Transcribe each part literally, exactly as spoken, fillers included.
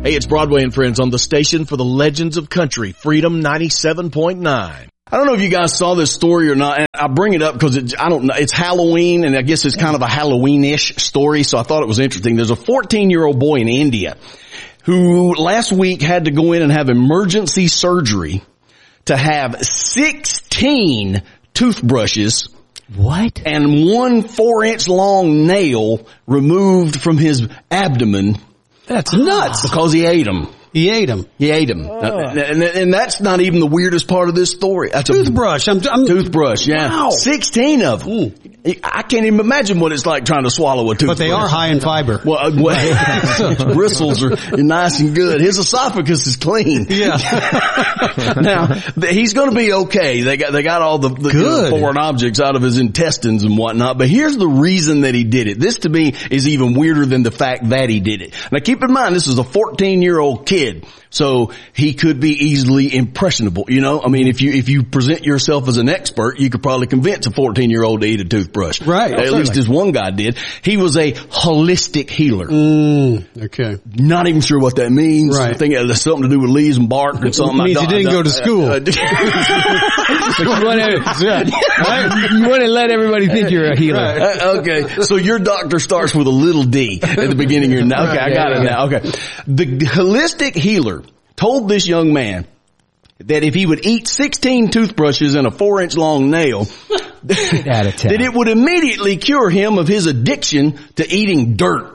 Hey, it's Broadway and Friends on the station for the legends of country, Freedom ninety-seven point nine. I don't know if you guys saw this story or not, and I bring it up because it, I don't know, it's Halloween, and I guess it's kind of a Halloween-ish story, so I thought it was interesting. There's a fourteen-year-old boy in India who last week had to go in and have emergency surgery to have sixteen toothbrushes. What? And one four-inch long nail removed from his abdomen. That's nuts. Because he ate them. He ate them. He ate them. Oh. And, and, and that's not even the weirdest part of this story. That's toothbrush. A, I'm, I'm, toothbrush, yeah. Wow. sixteen of them. Ooh. I can't even imagine what it's like trying to swallow a toothbrush. But they are high in fiber. Well, uh, well bristles are nice and good. His esophagus is clean. Yeah. Now, he's going to be okay. They got, they got all the, the you know, foreign objects out of his intestines and whatnot. But here's the reason that he did it. This to me is even weirder than the fact that he did it. Now keep in mind, this is a fourteen year old kid. So he could be easily impressionable, you know? I mean, if you, if you present yourself as an expert, you could probably convince a fourteen year old to eat a toothbrush. Right. At certainly. Least this one guy did. He was a holistic healer. Mm, okay. Not even sure what that means. Right. I think it has something to do with leaves and bark or something. It means you didn't go to school. But you want to, yeah. you want to let everybody think you're a healer. Right. Uh, okay. So your doctor starts with a little D at the beginning of your name. Okay, I got it now. Okay. The holistic healer told this young man that if he would eat sixteen toothbrushes and a four inch long nail, that it would immediately cure him of his addiction to eating dirt.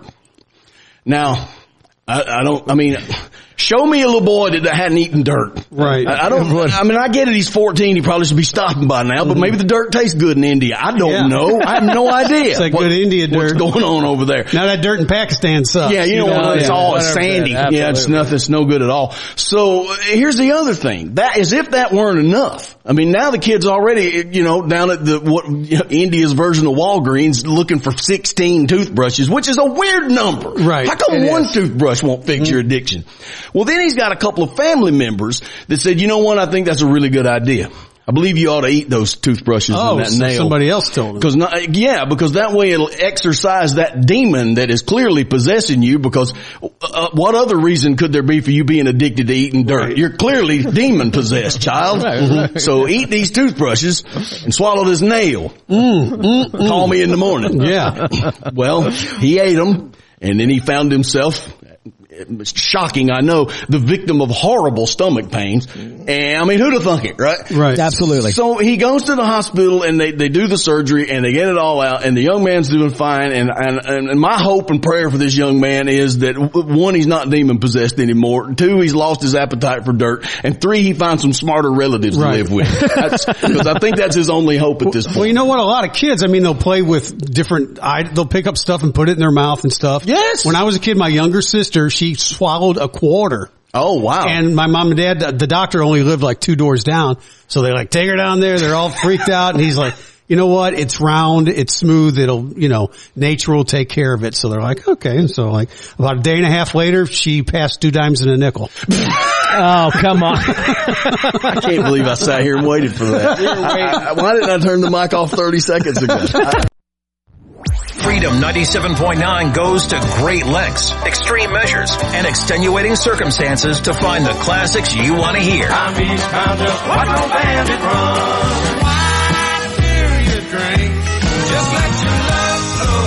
Now, I, I don't, I mean, show me a little boy that hadn't eaten dirt. Right. I, I don't, I mean, I get it, he's fourteen, he probably should be stopping by now, but maybe the dirt tastes good in India. I don't yeah. know. I have no idea. It's like what, good India dirt. What's going on over there. Now that dirt in Pakistan sucks. Yeah, you know, you know it's yeah, all whatever, sandy. absolutely. Yeah, it's nothing, it's no good at all. So here's the other thing. That, as if that weren't enough. I mean, now the kid's already, you know, down at the, what, you know, India's version of Walgreens looking for sixteen toothbrushes, which is a weird number. Right. How come it one is. toothbrush won't fix mm-hmm. your addiction? Well, then he's got a couple of family members that said, you know what, I think that's a really good idea. I believe you ought to eat those toothbrushes oh, and that so nail. Somebody else told him. Because not, yeah, because that way it'll exorcise that demon that is clearly possessing you. Because uh, what other reason could there be for you being addicted to eating dirt? Right. You're clearly demon possessed, child. Right, right. So eat these toothbrushes and swallow this nail. Mm, mm, mm. Call me in the morning. Yeah. Well, he ate them, and then he found himself. It's shocking, I know, the victim of horrible stomach pains. And I mean, who'd have thunk it, right? Right. Absolutely. So he goes to the hospital and they, they do the surgery and they get it all out and the young man's doing fine. And, and, and my hope and prayer for this young man is that one, he's not demon possessed anymore. Two, he's lost his appetite for dirt. And three, he finds some smarter relatives right. to live with. Because I think that's his only hope at this point. Well, you know what? A lot of kids, I mean, they'll play with different, I, they'll pick up stuff and put it in their mouth and stuff. Yes. When I was a kid, my younger sister, she swallowed a quarter. Oh, wow. And my mom and dad, the doctor only lived like two doors down. So they like, take her down there. They're all freaked out. And he's like, you know what? It's round. It's smooth. It'll, you know, nature will take care of it. So they're like, okay. And so like about a day and a half later, she passed two dimes and a nickel. Oh, come on. I can't believe I sat here and waited for that. I, I, why didn't I turn the mic off thirty seconds ago? I, Freedom ninety-seven point nine goes to great lengths, extreme measures, and extenuating circumstances to find the classics you want to hear. I'm eastbound, just watch no bandit run. Why do you drink? Just let your love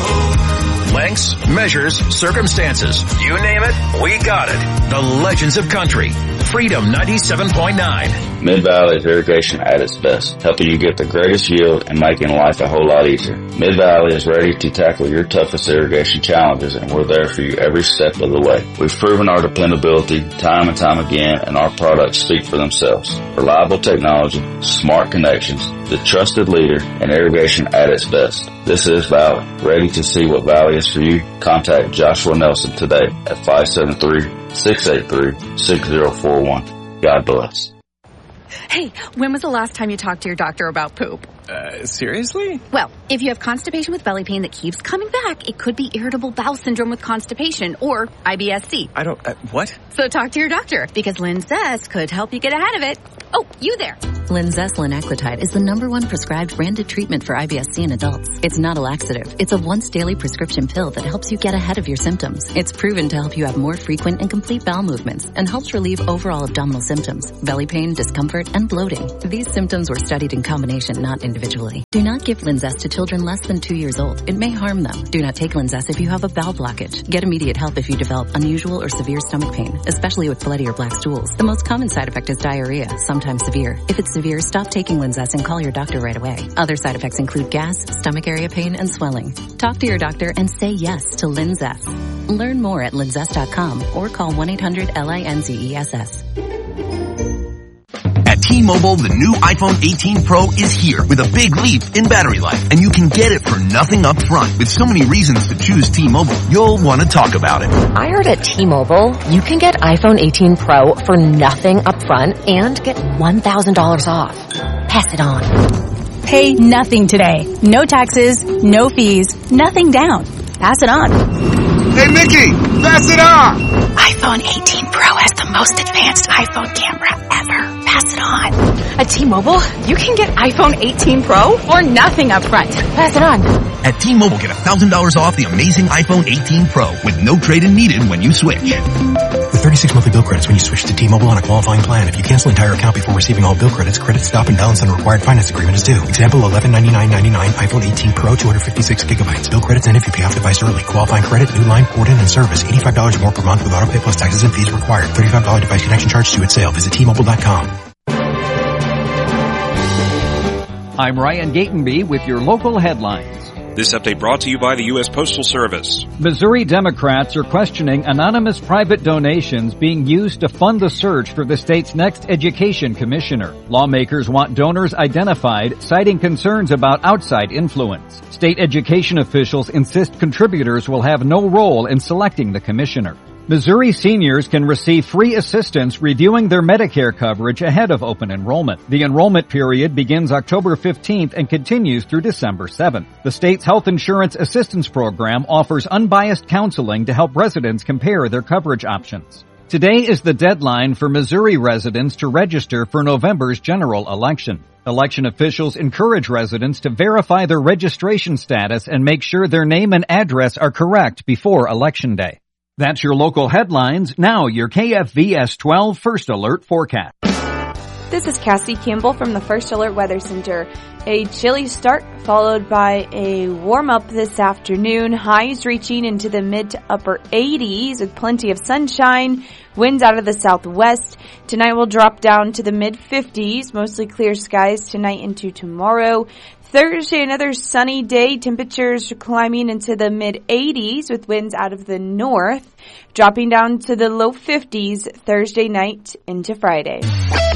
flow. Lengths, measures, circumstances. You name it, we got it. The Legends of Country. Freedom ninety-seven point nine. Mid-Valley is irrigation at its best, helping you get the greatest yield and making life a whole lot easier. Mid-Valley is ready to tackle your toughest irrigation challenges, and we're there for you every step of the way. We've proven our dependability time and time again, and our products speak for themselves. Reliable technology, smart connections, the trusted leader in irrigation at its best. This is Valley. Ready to see what Valley is for you? Contact Joshua Nelson today at five seven three, six eight three, six zero four one. God bless. Hey, when was the last time you talked to your doctor about poop? Uh, seriously? Well, if you have constipation with belly pain that keeps coming back, it could be irritable bowel syndrome with constipation or I B S C. I don't, uh, what? So talk to your doctor because Lynn says could help you get ahead of it. Oh, you there. Linzess linaclotide is the number one prescribed branded treatment for I B S C in adults. It's not a laxative. It's a once daily prescription pill that helps you get ahead of your symptoms. It's proven to help you have more frequent and complete bowel movements and helps relieve overall abdominal symptoms, belly pain, discomfort, and bloating. These symptoms were studied in combination, not individually. Do not give Linzess to children less than two years old. It may harm them. Do not take Linzess if you have a bowel blockage. Get immediate help if you develop unusual or severe stomach pain, especially with bloody or black stools. The most common side effect is diarrhea, sometimes severe. If it's severe, stop taking Linzess and call your doctor right away. Other side effects include gas, stomach area pain, and swelling. Talk to your doctor and say yes to Linzess. Learn more at linzess dot com or call one eight hundred L I N Z E S S. At T-Mobile, the new iPhone eighteen Pro is here with a big leap in battery life, and you can get it for nothing up front. With so many reasons to choose T-Mobile, you'll want to talk about it. I heard at T-Mobile, you can get iPhone eighteen Pro for nothing up front and get one thousand dollars off. Pass it on. Pay nothing today. No taxes, no fees, nothing down. Pass it on. Hey, Mickey, pass it on! iPhone eighteen Pro has the most advanced iPhone camera ever. Pass it on. At T-Mobile, you can get iPhone eighteen Pro for nothing up front. Pass it on. At T-Mobile, get one thousand dollars off the amazing iPhone eighteen Pro with no trade-in needed when you switch. With thirty-six monthly bill credits when you switch to T-Mobile on a qualifying plan. If you cancel entire account before receiving all bill credits, credit stop and balance on a required finance agreement is due. Example, eleven ninety-nine ninety-nine iPhone eighteen Pro, two hundred fifty-six gigabytes. Bill credits end if you pay off device early. Qualifying credit, new line, port in, and service. eighty-five dollars more per month with auto pay plus taxes and fees required. thirty-five dollars device connection charge due at sale. Visit T Mobile dot com. I'm Ryan Gatenby with your local headlines. This update brought to you by the U S Postal Service. Missouri Democrats are questioning anonymous private donations being used to fund the search for the state's next education commissioner. Lawmakers want donors identified, citing concerns about outside influence. State education officials insist contributors will have no role in selecting the commissioner. Missouri seniors can receive free assistance reviewing their Medicare coverage ahead of open enrollment. The enrollment period begins October fifteenth and continues through December seventh. The state's health insurance assistance program offers unbiased counseling to help residents compare their coverage options. Today is the deadline for Missouri residents to register for November's general election. Election officials encourage residents to verify their registration status and make sure their name and address are correct before Election Day. That's your local headlines. Now your K F V S twelve First Alert forecast. This is Cassie Campbell from the First Alert Weather Center. A chilly start followed by a warm up this afternoon. Highs reaching into the mid to upper eighties with plenty of sunshine. Winds out of the southwest. Tonight will drop down to the mid fifties. Mostly clear skies tonight into tomorrow. Thursday, another sunny day. Temperatures climbing into the mid eighties with winds out of the north, dropping down to the low fifties Thursday night into Friday.